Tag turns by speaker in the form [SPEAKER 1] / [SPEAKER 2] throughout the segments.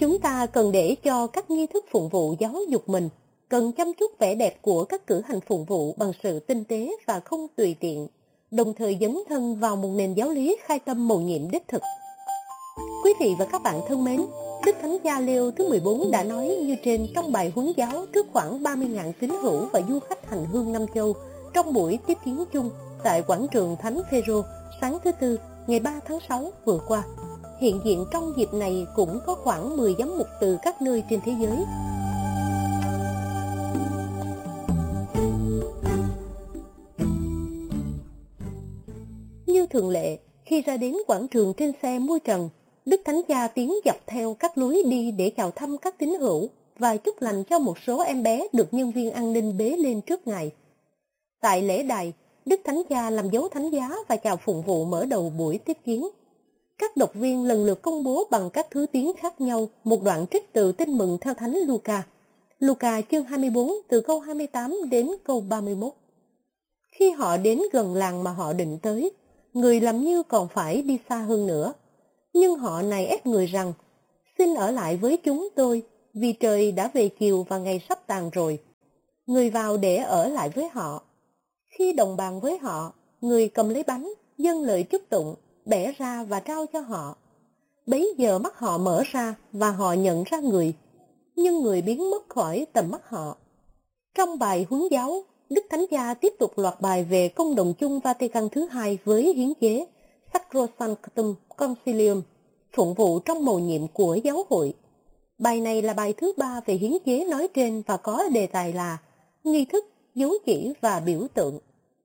[SPEAKER 1] Chúng ta cần để cho các nghi thức phụng vụ giáo dục mình, cần chăm chút vẻ đẹp của các cử hành phụng vụ bằng sự tinh tế và không tùy tiện, đồng thời dấn thân vào một nền giáo lý khai tâm mầu nhiệm đích thực. Quý vị và các bạn thân mến, Đức Thánh Cha Leo thứ 14 đã nói như trên trong bài huấn giáo trước khoảng 30.000 tín hữu và du khách hành hương Nam Châu trong buổi tiếp kiến chung tại quảng trường Thánh Phêrô sáng thứ Tư, ngày 3 tháng 6 vừa qua. Hiện diện trong dịp này cũng có khoảng 10 giám mục từ các nơi trên thế giới. Như thường lệ, khi ra đến quảng trường trên xe mui trần, Đức Thánh Cha tiến dọc theo các lối đi để chào thăm các tín hữu và chúc lành cho một số em bé được nhân viên an ninh bế lên trước Ngài. Tại lễ đài, Đức Thánh Cha làm dấu thánh giá và chào phụng vụ mở đầu buổi tiếp kiến. Các đọc viên lần lượt công bố bằng các thứ tiếng khác nhau một đoạn trích từ Tin mừng theo Thánh Luca. Luca chương 24 từ câu 28 đến câu 31. Khi họ đến gần làng mà họ định tới, người làm như còn phải đi xa hơn nữa. Nhưng họ nài ép người rằng, xin ở lại với chúng tôi, vì trời đã về chiều và ngày sắp tàn rồi. Người vào để ở lại với họ. Khi đồng bàn với họ, người cầm lấy bánh, dâng lời chúc tụng, bẻ ra và trao cho họ. Bấy giờ mắt họ mở ra và họ nhận ra người, nhưng người biến mất khỏi tầm mắt họ. Trong bài huấn giáo, Đức Thánh Cha tiếp tục loạt bài về công đồng chung Vatican thứ hai với hiến chế Sacrosanctum Concilium, phụng vụ trong mầu nhiệm của giáo hội. Bài này là bài thứ 3 về hiến chế nói trên và có đề tài là nghi thức, dấu chỉ và biểu tượng.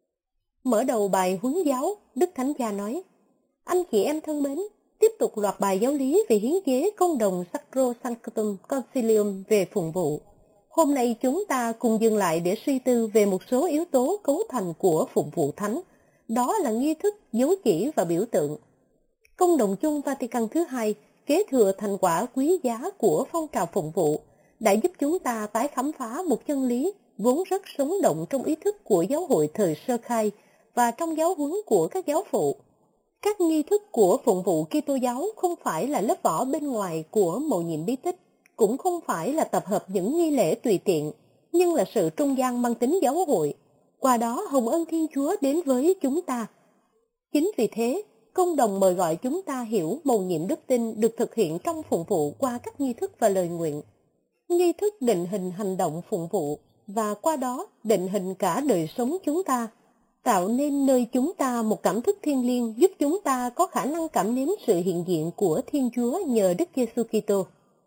[SPEAKER 1] Mở đầu bài huấn giáo, Đức Thánh Cha nói: anh chị em thân mến, tiếp tục loạt bài giáo lý về hiến chế công đồng Sacrosanctum Concilium về phụng vụ. Hôm nay chúng ta cùng dừng lại để suy tư về một số yếu tố cấu thành của phụng vụ thánh, đó là nghi thức, dấu chỉ và biểu tượng. Công đồng chung Vatican thứ hai kế thừa thành quả quý giá của phong trào phụng vụ, đã giúp chúng ta tái khám phá một chân lý vốn rất sống động trong ý thức của giáo hội thời sơ khai và trong giáo huấn của các giáo phụ. Các nghi thức của phụng vụ Kitô giáo không phải là lớp vỏ bên ngoài của mầu nhiệm bí tích, cũng không phải là tập hợp những nghi lễ tùy tiện, nhưng là sự trung gian mang tính giáo hội. Qua đó hồng ân Thiên Chúa đến với chúng ta. Chính vì thế, công đồng mời gọi chúng ta hiểu mầu nhiệm đức tin được thực hiện trong phụng vụ qua các nghi thức và lời nguyện. Nghi thức định hình hành động phụng vụ và qua đó định hình cả đời sống chúng ta, tạo nên nơi chúng ta một cảm thức thiêng liêng giúp chúng ta có khả năng cảm nếm sự hiện diện của Thiên Chúa nhờ Đức Giêsu Kitô.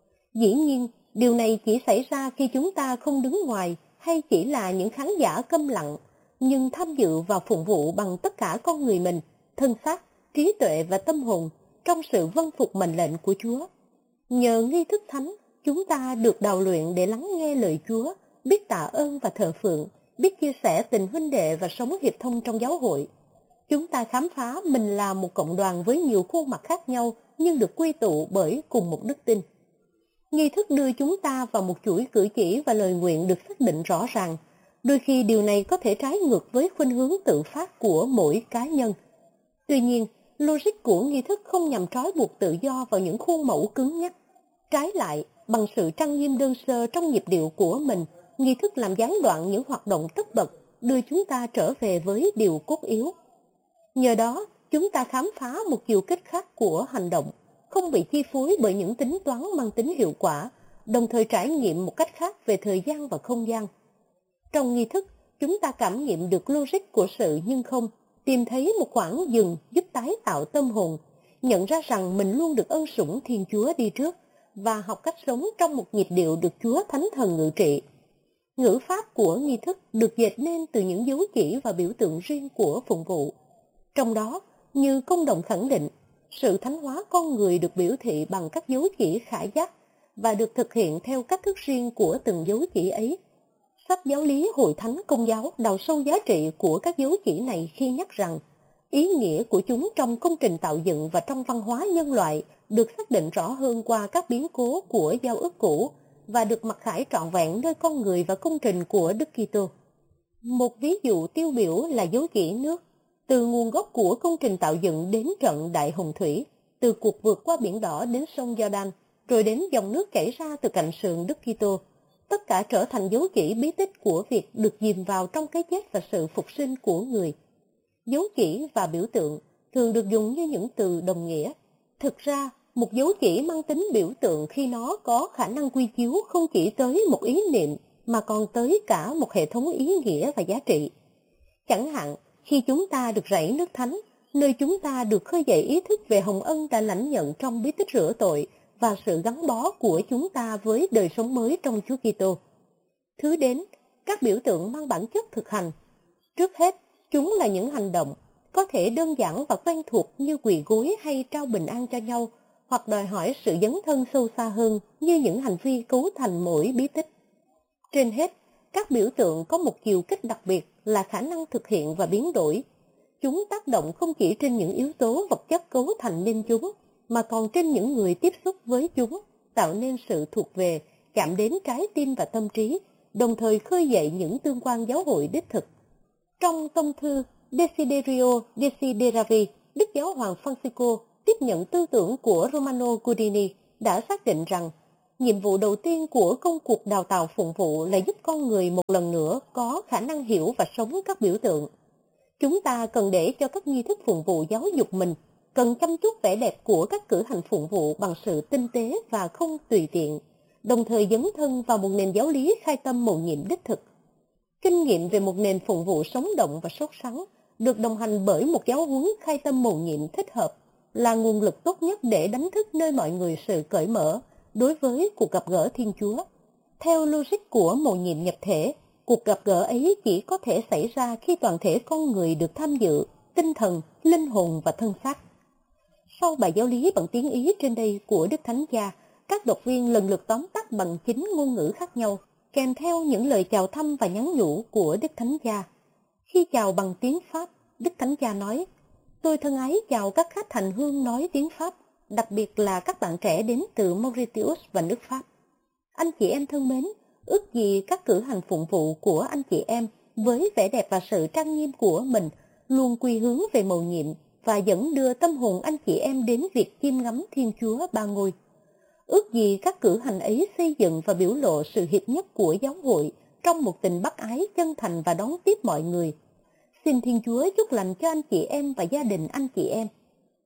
[SPEAKER 1] Dĩ nhiên, điều này chỉ xảy ra khi chúng ta không đứng ngoài hay chỉ là những khán giả câm lặng, nhưng tham dự vào phụng vụ bằng tất cả con người mình, thân xác, trí tuệ và tâm hồn trong sự vâng phục mệnh lệnh của Chúa. Nhờ nghi thức thánh, chúng ta được đào luyện để lắng nghe lời Chúa, biết tạ ơn và thờ phượng, biết chia sẻ tình huynh đệ và sống hiệp thông trong giáo hội. Chúng ta khám phá mình là một cộng đoàn với nhiều khuôn mặt khác nhau nhưng được quy tụ bởi cùng một đức tin. Nghi thức đưa chúng ta vào một chuỗi cử chỉ và lời nguyện được xác định rõ ràng. Đôi khi điều này có thể trái ngược với khuynh hướng tự phát của mỗi cá nhân. Tuy nhiên, logic của nghi thức không nhằm trói buộc tự do vào những khuôn mẫu cứng nhắc. Trái lại, bằng sự trang nghiêm đơn sơ trong nhịp điệu của mình, nghi thức làm gián đoạn những hoạt động tất bật, đưa chúng ta trở về với điều cốt yếu. Nhờ đó, chúng ta khám phá một chiều kích khác của hành động, không bị chi phối bởi những tính toán mang tính hiệu quả, đồng thời trải nghiệm một cách khác về thời gian và không gian. Trong nghi thức, chúng ta cảm nghiệm được logic của sự nhưng không, tìm thấy một khoảng dừng giúp tái tạo tâm hồn, nhận ra rằng mình luôn được ân sủng Thiên Chúa đi trước và học cách sống trong một nhịp điệu được Chúa Thánh Thần ngự trị. Ngữ pháp của nghi thức được dệt nên từ những dấu chỉ và biểu tượng riêng của phụng vụ. Trong đó, như công đồng khẳng định, sự thánh hóa con người được biểu thị bằng các dấu chỉ khả giác và được thực hiện theo cách thức riêng của từng dấu chỉ ấy. Sách giáo lý Hội Thánh Công giáo đào sâu giá trị của các dấu chỉ này khi nhắc rằng ý nghĩa của chúng trong công trình tạo dựng và trong văn hóa nhân loại được xác định rõ hơn qua các biến cố của giao ước cũ và được mặc khải trọn vẹn nơi con người và công trình của Đức Kitô. Một ví dụ tiêu biểu là dấu chỉ nước, từ nguồn gốc của công trình tạo dựng đến trận Đại Hồng Thủy, từ cuộc vượt qua biển đỏ đến sông Giođan, rồi đến dòng nước chảy ra từ cạnh sườn Đức Kitô. Tất cả trở thành dấu chỉ bí tích của việc được dìm vào trong cái chết và sự phục sinh của người. Dấu chỉ và biểu tượng thường được dùng như những từ đồng nghĩa. Thực ra, một dấu chỉ mang tính biểu tượng khi nó có khả năng quy chiếu không chỉ tới một ý niệm mà còn tới cả một hệ thống ý nghĩa và giá trị. Chẳng hạn, khi chúng ta được rảy nước thánh, nơi chúng ta được khơi dậy ý thức về hồng ân đã lãnh nhận trong bí tích rửa tội và sự gắn bó của chúng ta với đời sống mới trong Chúa Kitô. Thứ đến, các biểu tượng mang bản chất thực hành. Trước hết, chúng là những hành động, có thể đơn giản và quen thuộc như quỳ gối hay trao bình an cho nhau, hoặc đòi hỏi sự dấn thân sâu xa hơn như những hành vi cấu thành mỗi bí tích. Trên hết, các biểu tượng có một chiều kích đặc biệt là khả năng thực hiện và biến đổi. Chúng tác động không chỉ trên những yếu tố vật chất cấu thành nên chúng, mà còn trên những người tiếp xúc với chúng, tạo nên sự thuộc về, chạm đến trái tim và tâm trí, đồng thời khơi dậy những tương quan giáo hội đích thực. Trong tông thư Desiderio Desideravi, Đức Giáo hoàng Francisco tiếp nhận tư tưởng của Romano Guardini đã xác định rằng nhiệm vụ đầu tiên của công cuộc đào tạo phụng vụ là giúp con người một lần nữa có khả năng hiểu và sống các biểu tượng. Chúng ta cần để cho các nghi thức phụng vụ giáo dục mình, cần chăm chút vẻ đẹp của các cử hành phụng vụ bằng sự tinh tế và không tùy tiện, đồng thời dấn thân vào một nền giáo lý khai tâm mầu nhiệm đích thực. Kinh nghiệm về một nền phụng vụ sống động và sốt sắng, được đồng hành bởi một giáo huấn khai tâm mầu nhiệm thích hợp, là nguồn lực tốt nhất để đánh thức nơi mọi người sự cởi mở đối với cuộc gặp gỡ Thiên Chúa. Theo logic của mầu nhiệm nhập thể, cuộc gặp gỡ ấy chỉ có thể xảy ra khi toàn thể con người được tham dự, tinh thần, linh hồn và thân xác. Sau bài giáo lý bằng tiếng Ý trên đây của Đức Thánh Cha, các đọc viên lần lượt tóm tắt bằng 9 ngôn ngữ khác nhau, kèm theo những lời chào thăm và nhắn nhủ của Đức Thánh Cha. Khi chào bằng tiếng Pháp, Đức Thánh Cha nói: "Tôi thân ái chào các khách hành hương nói tiếng Pháp, đặc biệt là các bạn trẻ đến từ Mauritius và nước Pháp. Anh chị em thân mến, ước gì các cử hành phụng vụ của anh chị em với vẻ đẹp và sự trang nghiêm của mình luôn quy hướng về mầu nhiệm và dẫn đưa tâm hồn anh chị em đến việc chiêm ngắm Thiên Chúa Ba Ngôi. Ước gì các cử hành ấy xây dựng và biểu lộ sự hiệp nhất của giáo hội trong một tình bác ái chân thành và đón tiếp mọi người. Xin Thiên Chúa chúc lành cho anh chị em và gia đình anh chị em."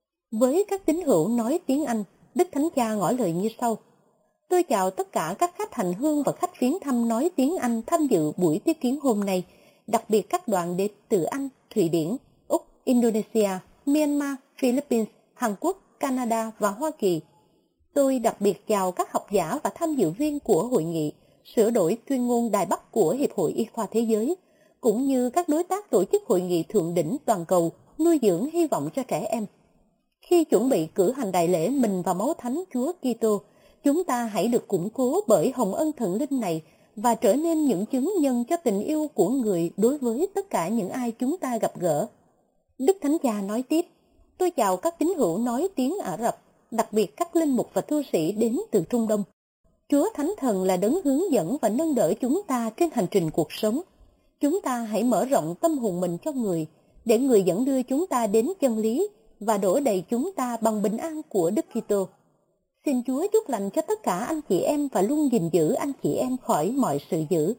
[SPEAKER 1] Với các tín hữu nói tiếng Anh, Đức Thánh Cha ngỏ lời như sau: "Tôi chào tất cả các khách hành hương và khách viếng thăm nói tiếng Anh tham dự buổi tiếp kiến hôm nay, đặc biệt các đoàn đến từ Anh, Thụy Điển, Úc, Indonesia, Myanmar, Philippines, Hàn Quốc, Canada và Hoa Kỳ. Tôi đặc biệt chào các học giả và tham dự viên của hội nghị sửa đổi tuyên ngôn Đài Bắc của Hiệp hội Y khoa Thế giới, cũng như các đối tác tổ chức hội nghị thượng đỉnh toàn cầu nuôi dưỡng hy vọng cho trẻ em. Khi chuẩn bị cử hành đại lễ mình và máu thánh Chúa Kitô, chúng ta hãy được củng cố bởi hồng ân thần linh này và trở nên những chứng nhân cho tình yêu của người đối với tất cả những ai chúng ta gặp gỡ." Đức Thánh Cha nói tiếp: "Tôi chào các tín hữu nói tiếng Ả Rập, đặc biệt các linh mục và tu sĩ đến từ Trung Đông. Chúa Thánh Thần là đấng hướng dẫn và nâng đỡ chúng ta trên hành trình cuộc sống. Chúng ta hãy mở rộng tâm hồn mình cho người, để người dẫn đưa chúng ta đến chân lý và đổ đầy chúng ta bằng bình an của Đức Kitô. Xin Chúa chúc lành cho tất cả anh chị em và luôn gìn giữ anh chị em khỏi mọi sự dữ."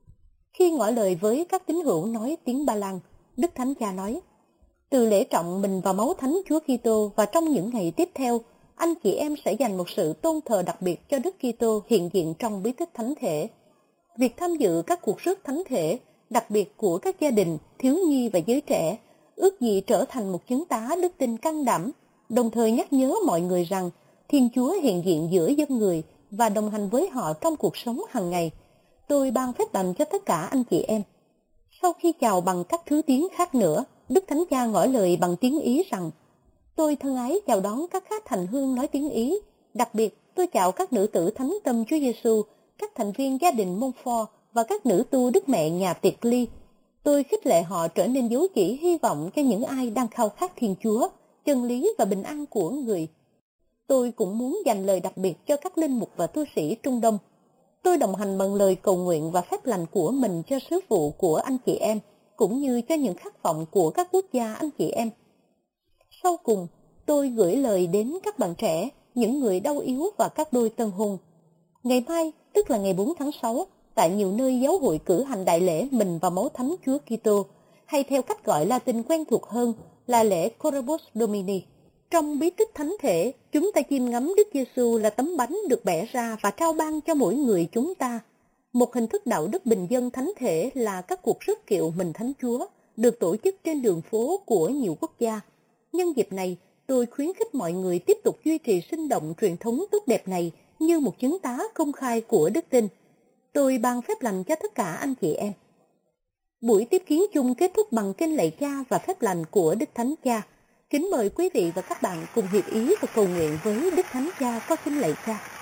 [SPEAKER 1] Khi ngỏ lời với các tín hữu nói tiếng Ba Lan, Đức Thánh Cha nói: "Từ lễ trọng mình và máu thánh Chúa Kitô và trong những ngày tiếp theo, anh chị em sẽ dành một sự tôn thờ đặc biệt cho Đức Kitô hiện diện trong bí tích thánh thể. Việc tham dự các cuộc rước thánh thể, đặc biệt của các gia đình, thiếu nhi và giới trẻ, ước gì trở thành một chứng tá đức tin can đảm, đồng thời nhắc nhớ mọi người rằng Thiên Chúa hiện diện giữa dân người và đồng hành với họ trong cuộc sống hàng ngày. Tôi ban phép lành cho tất cả anh chị em." Sau khi chào bằng các thứ tiếng khác nữa, Đức Thánh Cha ngỏ lời bằng tiếng Ý rằng: "Tôi thân ái chào đón các khách hành hương nói tiếng Ý, đặc biệt tôi chào các nữ tử thánh tâm Chúa Giêsu, các thành viên gia đình Montfort và các nữ tu Đức Mẹ nhà tiệc ly. Tôi khích lệ họ trở nên dấu chỉ hy vọng cho những ai đang khao khát Thiên Chúa, chân lý và bình an của người. Tôi cũng muốn dành lời đặc biệt cho các linh mục và tu sĩ Trung Đông. Tôi đồng hành bằng lời cầu nguyện và phép lành của mình cho sứ vụ của anh chị em, cũng như cho những khát vọng của các quốc gia anh chị em. Sau cùng, tôi gửi lời đến các bạn trẻ những người đau yếu và các đôi tân hôn. Ngày mai, tức là ngày 4 tháng 6, tại nhiều nơi giáo hội cử hành đại lễ mình và máu thánh Chúa Kitô, hay theo cách gọi Latin quen thuộc hơn là lễ Corpus Domini. Trong bí tích thánh thể, chúng ta chiêm ngắm Đức Giêsu là tấm bánh được bẻ ra và trao ban cho mỗi người chúng ta. Một hình thức đạo đức bình dân thánh thể là các cuộc rước kiệu mình Thánh Chúa, được tổ chức trên đường phố của nhiều quốc gia. Nhân dịp này, tôi khuyến khích mọi người tiếp tục duy trì sinh động truyền thống tốt đẹp này như một chứng tá công khai của đức tin. Tôi ban phép lành cho tất cả anh chị em. Buổi tiếp kiến chung kết thúc bằng kinh lạy Cha và phép lành của Đức Thánh Cha. Kính mời quý vị và các bạn cùng hiệp ý và cầu nguyện với Đức Thánh Cha qua kinh lạy Cha.